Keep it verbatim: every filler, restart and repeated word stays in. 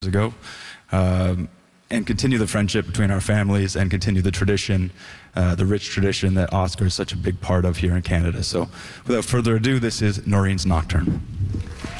ago, um, and continue the friendship between our families and continue the tradition, uh, the rich tradition that Oscar is such a big part of here in Canada. So without further ado, this is Noreen's Nocturne.